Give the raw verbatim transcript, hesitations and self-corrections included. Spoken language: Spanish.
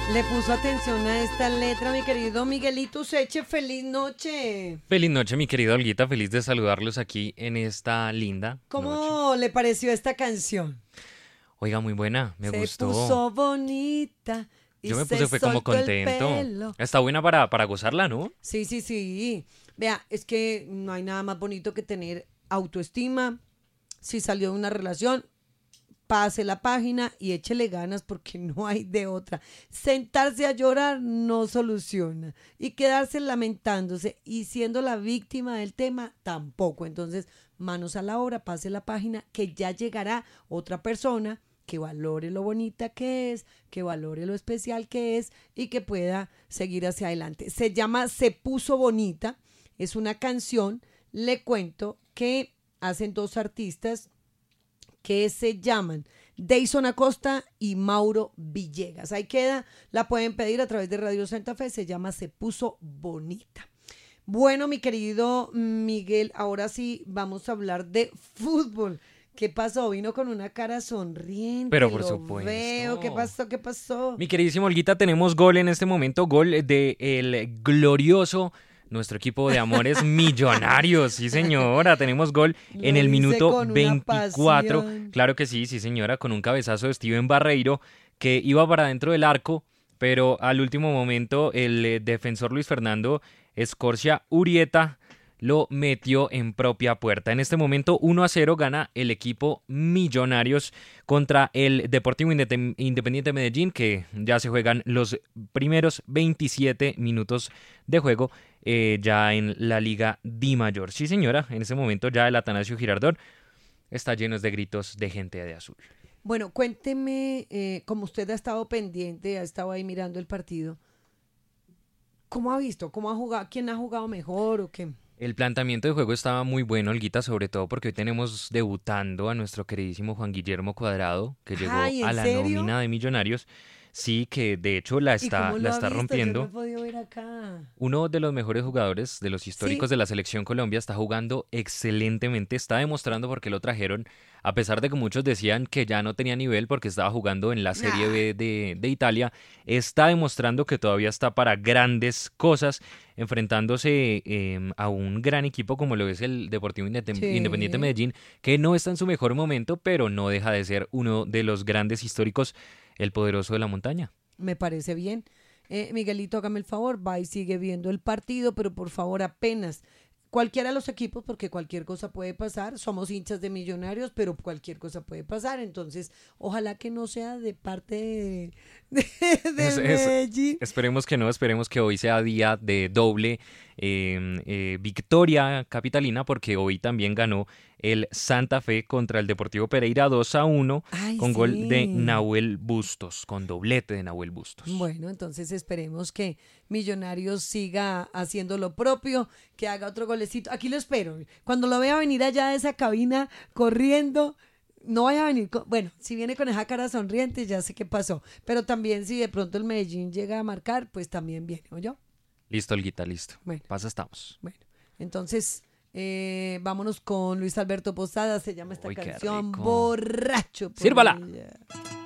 Le puso atención a esta letra, mi querido Miguelito Seche. ¡Feliz noche! Feliz noche, mi querida Olguita. Feliz de saludarlos aquí en esta linda ¿Cómo noche. le pareció esta canción? Oiga, muy buena, me se gustó. puso bonita y Yo me se puse fue como soltó el contento. pelo. Está buena para, para gozarla, ¿no? Sí, sí, sí. Vea, es que no hay nada más bonito que tener autoestima. Si salió de una relación, pase la página y échele ganas porque no hay de otra. Sentarse a llorar no soluciona. Y quedarse lamentándose y siendo la víctima del tema tampoco. Entonces, manos a la obra, pase la página que ya llegará otra persona que valore lo bonita que es, que valore lo especial que es y que pueda seguir hacia adelante. Se llama Se Puso Bonita, es una canción, le cuento, que hacen dos artistas que se llaman Deison Acosta y Mauro Villegas. Ahí queda, la pueden pedir a través de Radio Santa Fe, se llama Se Puso Bonita. Bueno, mi querido Miguel, ahora sí vamos a hablar de fútbol. ¿Qué pasó? Vino con una cara sonriente. Pero por lo supuesto. Veo. ¿Qué pasó? ¿Qué pasó? Mi queridísimo Olguita, tenemos gol en este momento, gol de el glorioso nuestro equipo de amores Millonarios. Sí, señora, tenemos gol Lo en el dice minuto con una veinticuatro. pasión. Claro que sí, sí, señora, con un cabezazo de Steven Barreiro que iba para dentro del arco, pero al último momento el eh, defensor Luis Fernando Escorcia Urieta lo metió en propia puerta. En este momento uno a cero gana el equipo Millonarios contra el Deportivo Independiente Medellín, que ya se juegan los primeros veintisiete minutos de juego eh, ya en la Liga Di Mayor. Sí, señora, en ese momento ya el Atanasio Girardot está lleno de gritos de gente de azul. Bueno, cuénteme, eh, como usted ha estado pendiente, ha estado ahí mirando el partido, ¿cómo ha visto? ¿Cómo ha jugado? ¿Quién ha jugado mejor o qué? El planteamiento de juego estaba muy bueno, Olguita, sobre todo porque hoy tenemos debutando a nuestro queridísimo Juan Guillermo Cuadrado, que llegó Ay, ¿en a la serio? nómina de Millonarios. Sí, que de hecho la ¿Y está, cómo lo la ha está visto? Yo rompiendo. no he podido ver acá. Uno de los mejores jugadores, de los históricos ¿Sí? de la Selección Colombia, está jugando excelentemente, está demostrando por qué lo trajeron, a pesar de que muchos decían que ya no tenía nivel porque estaba jugando en la Serie Nah. B de, de Italia, está demostrando que todavía está para grandes cosas, enfrentándose eh, a un gran equipo como lo es el Deportivo Indete- Independiente Sí, Medellín, que no está en su mejor momento, pero no deja de ser uno de los grandes históricos, el poderoso de la montaña. me parece bien. Eh, Miguelito, hágame el favor, va y sigue viendo el partido, pero por favor apenas cualquiera de los equipos, porque cualquier cosa puede pasar, somos hinchas de Millonarios, pero cualquier cosa puede pasar, entonces ojalá que no sea de parte de, de, de Es- es- Medellín. Esperemos que no, esperemos que hoy sea día de doble eh, eh, victoria capitalina, porque hoy también ganó el Santa Fe contra el Deportivo Pereira dos a uno Ay, con gol de sí. Nahuel Bustos, con doblete de Nahuel Bustos. Bueno, entonces esperemos que Millonarios siga haciendo lo propio, que haga otro golecito. Aquí lo espero. Cuando lo vea venir allá de esa cabina corriendo, no vaya a venir con... Bueno, si viene con esa cara sonriente, ya sé qué pasó. Pero también si de pronto el Medellín llega a marcar, pues también viene, ¿oyó? Listo, Olguita, listo. Bueno, Pasa, estamos. bueno. Entonces, eh, vámonos con Luis Alberto Posada. Se llama esta Uy, qué canción rico. Borracho. por Sírvala. ella.